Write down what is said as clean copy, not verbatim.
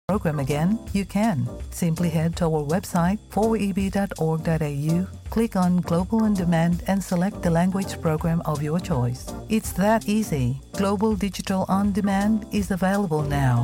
program again, you can. Simply head to our website, 4eb.org.au, click on Global On Demand and select the language program of your choice. It's that easy. Global Digital On Demand is available now.